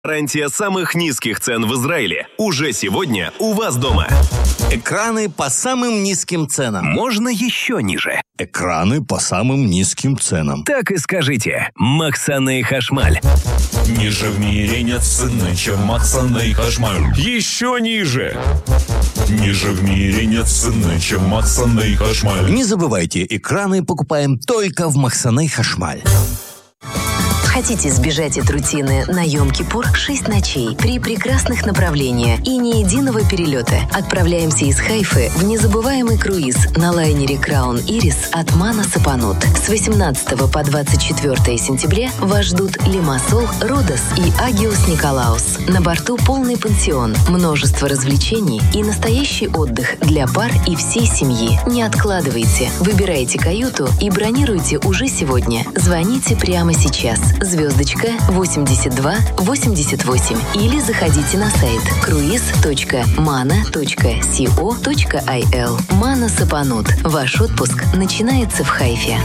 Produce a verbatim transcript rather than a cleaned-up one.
Гарантия самых низких цен в Израиле уже сегодня у вас дома. Экраны по самым низким ценам. Можно еще ниже. Экраны по самым низким ценам. Так и скажите. Махсаны Хашмаль. Ниже в мире нет цены, чем Махсаны Хашмаль. Еще ниже. Ниже в мире нет цены, чем Махсаны Хашмаль. Не забывайте, экраны покупаем только в Махсаны Хашмаль. Хотите сбежать от рутины на Йом-Кипур шесть ночей при прекрасных направлениях и ни единого перелета? Отправляемся из Хайфы в незабываемый круиз на лайнере Краун Ирис от Мана Сапанут. С восемнадцатого по двадцать четвёртое сентября вас ждут Лимассол, Родос и Агиос Николаус. На борту полный пансион, множество развлечений и настоящий отдых для пар и всей семьи. Не откладывайте, выбирайте каюту и бронируйте уже сегодня. Звоните прямо сейчас. Звездочка восемьдесят два восемьдесят восемь или заходите на сайт круиз точка мана точка ко точка ай эл. Мана Сапанут. Ваш отпуск начинается в Хайфе.